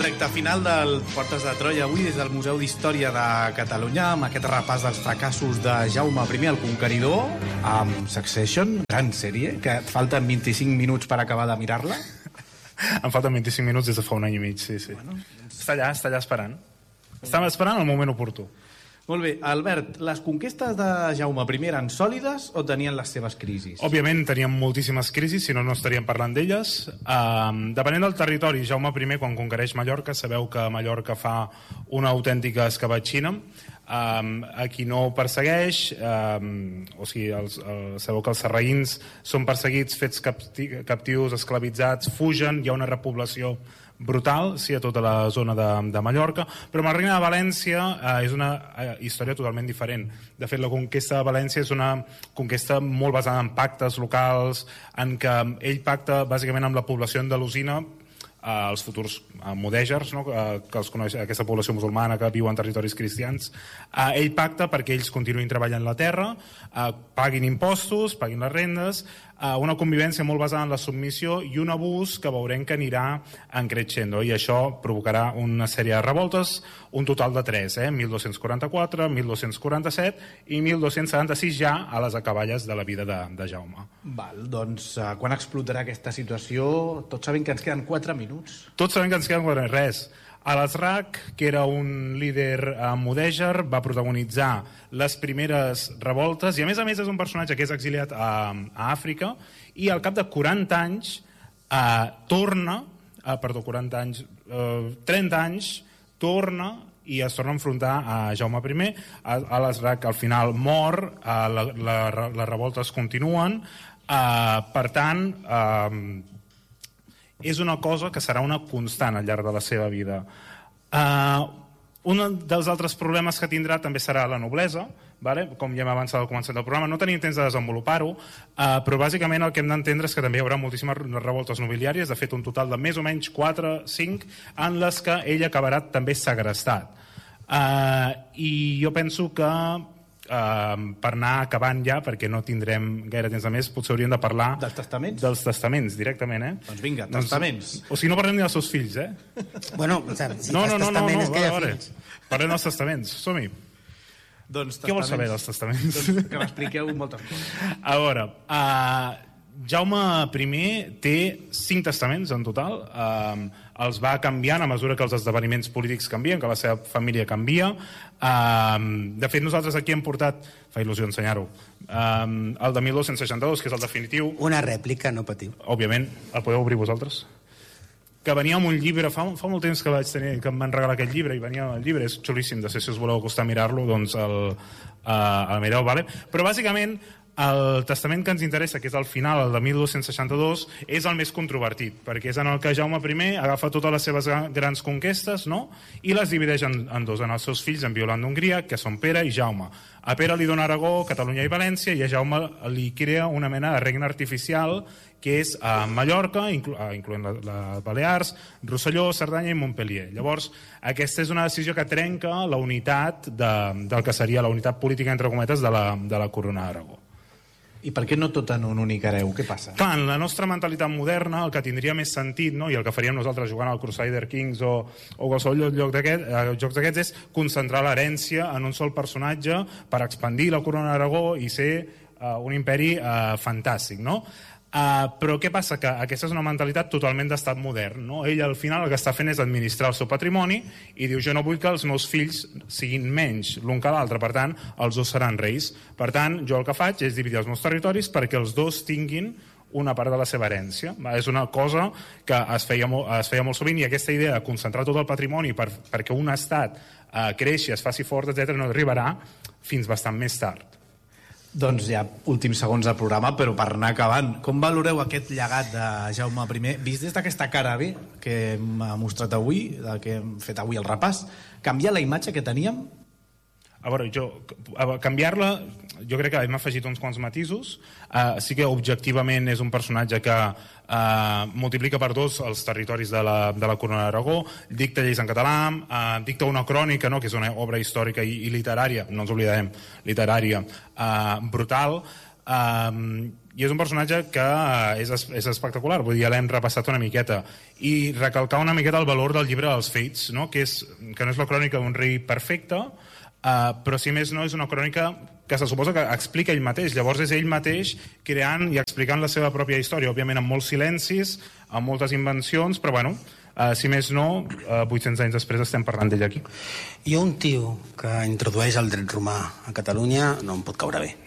Recte final del Portes de Troia avui des del Museu d'Història de Catalunya amb aquest repàs dels fracassos de Jaume I el Conqueridor amb Succession, gran sèrie, que et falten 25 minuts per acabar de mirar-la. Em falten 25 minuts des de fa un any i mig, sí. Bueno, està allà esperant. Estava esperant el moment oportú. Molt bé, Albert, les conquestes de Jaume I eren sòlides o tenien les seves crisis? Òbviament tenien moltíssimes crisis, si no, no estaríem parlant d'elles. Depenent del territori, Jaume I, quan conquereix Mallorca, sabeu que Mallorca fa una autèntica escabatxina. A qui no persegueix, o sigui, sabeu que els sarraïns són perseguits, fets captius, esclavitzats, fugen, hi ha una repoblació brutal, sí, a tota la zona de Mallorca, però amb el Regne de València és una història totalment diferent. De fet, la conquesta de València és una conquesta molt basada en pactes locals, en què ell pacta bàsicament amb la població andalusina, els futurs mudèjars, no? Que els coneix, aquesta població musulmana que viu en territoris cristians. Ell pacta perquè ells continuïn treballant la terra, paguin impostos, paguin les rendes, una convivència molt basada en la submissió i un abús que veurem que anirà encreixendo, i això provocarà una sèrie de revoltes, un total de 3, 1244, 1247 i 1276 ja a les acaballes de la vida de Jaume. Val, doncs quan explotarà aquesta situació? Tots sabem que ens queden 4 minuts. Tots sabem que ens queden 4 minuts. Res. Al-Azraq, que era un líder mudèjar, va protagonitzar les primeres revoltes i a més és un personatge que és exiliat a Àfrica i al cap de 40 anys torna, 30 anys, torna i es torna a enfrontar a Jaume I. Al-Azraq al final mor, les revoltes continuen, per tant és una cosa que serà una constant al llarg de la seva vida. Un dels altres problemes que tindrà també serà la noblesa, com ja hem avançat al començament del programa. No tenim temps de desenvolupar-ho, però bàsicament el que hem d'entendre és que també hi haurà moltíssimes revoltes nobiliàries, de fet un total de més o menys 4-5, en les que ell acabarà també segrestat. I jo penso que per anar acabant ja, perquè no tindrem gaire temps de més, potser hauríem de parlar dels testaments? Dels testaments, directament, Doncs vinga, testaments. O sigui, no parlem ni dels seus fills, Bueno, si fas testament és que hi ha fills. Parlem dels testaments, som-hi. Doncs què vols saber dels testaments? Doncs que m'expliqueu moltes coses. A veure, Jaume I té 5 testaments en total, els va canviant a mesura que els esdeveniments polítics canvien, que la seva família canvia. De fet, nosaltres aquí hem portat, fa il·lusió ensenyar-ho, el de 1262, que és el definitiu. Una rèplica, no patiu. Òbviament, el podeu obrir vosaltres? Que venia amb un llibre, fa molt temps que vaig tenir, que em van regalar aquest llibre, i venia el llibre, és xulíssim, de ser, si us voleu acostar a mirar-lo, doncs el mireu, vale? Però bàsicament el testament que ens interessa, que és el final, el de 1262, és el més controvertit, perquè és en el que Jaume I agafa totes les seves grans conquestes, no? I les divideix en dos, en els seus fills, en Violant d'Hongria, que són Pere i Jaume. A Pere li dona Aragó, Catalunya i València, i a Jaume li crea una mena de regne artificial, que és a Mallorca, incloent les Balears, Rosselló, Cerdanya i Montpellier. Llavors, aquesta és una decisió que trenca la unitat del que seria la unitat política, entre cometes, de la Corona d'Aragó. I per què no tot en un únic hereu? Què passa? Clar, en la nostra mentalitat moderna el que tindria més sentit, no? I el que faríem nosaltres jugant al Crusader Kings o qualsevol jocs d'aquests és concentrar l'herència en un sol personatge per expandir la Corona d'Aragó i ser un imperi fantàstic, no? Però què passa? Que aquesta és una mentalitat totalment d'estat modern, no? Ell al final el que està fent és administrar el seu patrimoni i diu, jo no vull que els meus fills siguin menys l'un que l'altre, per tant els dos seran reis, per tant jo el que faig és dividir els meus territoris perquè els dos tinguin una part de la seva herència. És una cosa que es feia molt sovint, i aquesta idea de concentrar tot el patrimoni perquè un estat creixi, es faci fort, etc., no arribarà fins bastant més tard. Doncs ja últims segons del programa, però per anar acabant, com valoreu aquest llegat de Jaume I, vist des d'aquesta cara B que hem mostrat avui, que hem fet avui el repàs? Canviar la imatge que teníem? A veure, canviar-la, jo crec que hem afegit uns quants matisos. Sí que objectivament és un personatge que multiplica per dos els territoris de la Corona d'Aragó, dicta lleis en català, dicta una crònica, no?, que és una obra històrica i literària, no ens oblidarem, literària, brutal. i és un personatge que és espectacular, vull dir, l'hem repassat una miqueta, i recalcar una miqueta el valor del llibre dels Fets, no? Que no és la crònica d'un rei perfecte, però si més no és una crònica que se suposa que explica ell mateix. Llavors és ell mateix creant i explicant la seva pròpia història, òbviament amb molts silencis, amb moltes invencions, però bueno, si més no, 800 anys després estem parlant d'ell aquí. Jo, un tio que introdueix el dret romà a Catalunya, no em pot caure bé.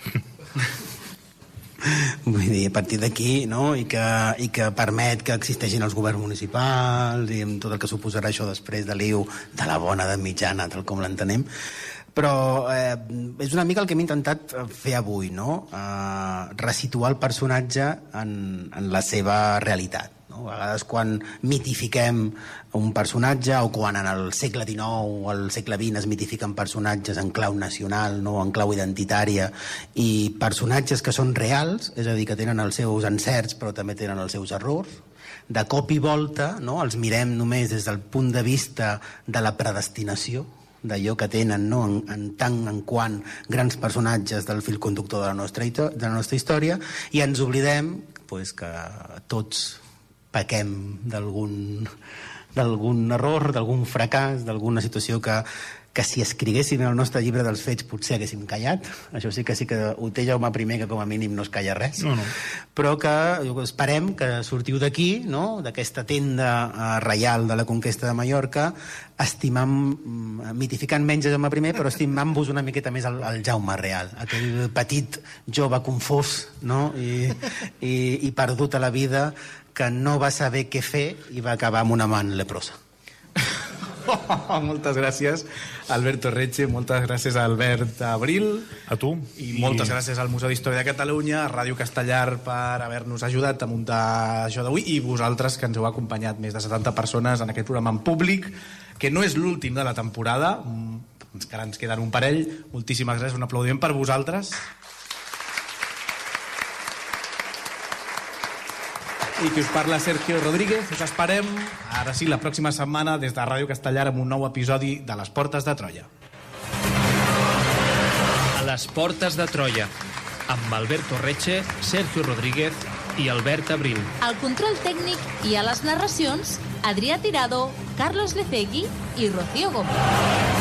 Vull dir, a partir d'aquí, no? I que permet que existeixin els governs municipals i amb tot el que suposarà això després de l'IU de la bona edat mitjana, tal com l'entenem. Però és una mica el que hem intentat fer avui, no? Resituar el personatge en la seva realitat. A vegades quan mitifiquem un personatge o quan en el segle XIX o el segle XX es mitifiquen personatges en clau nacional, no? En clau identitària, i personatges que són reals, és a dir, que tenen els seus encerts però també tenen els seus errors, de cop i volta, no? Els mirem només des del punt de vista de la predestinació, d'allò que tenen, no? en tant en quant grans personatges del fil conductor de la nostra història, i ens oblidem pues, que tots pequem d'algun error, d'algun fracàs, d'alguna situació que si escriguéssim el nostre llibre dels fets potser haguéssim callat. Això sí que ho té Jaume I, que com a mínim no es calla res. No. Però que esperem que sortiu d'aquí, no? D'aquesta tenda reial de la conquesta de Mallorca, mitificant menys Jaume I, però estimant-vos una miqueta més el Jaume real, aquell petit jove confós, no? I perdut a la vida, que no va saber què fer i va acabar amb una man leprosa. Moltes gràcies, Albert Torretxe, moltes gràcies a Albert Abril. A tu. I moltes gràcies al Museu d'Història de Catalunya, a Ràdio Castellar per haver-nos ajudat a muntar això d'avui, i vosaltres, que ens heu acompanyat, més de 70 persones en aquest programa en públic, que no és l'últim de la temporada, encara ens queden un parell. Moltíssimes gràcies, un aplaudiment per vosaltres. I qui us parla, Sergio Rodríguez. Us esperem, ara sí, la pròxima setmana des de Ràdio Castellar amb un nou episodi de Les Portes de Troia. A Les Portes de Troia, amb Albert Torretxe, Sergio Rodríguez i Albert Abril. Al control tècnic i a les narracions, Adrià Tirado, Carlos Lecegui i Rocío Gómez.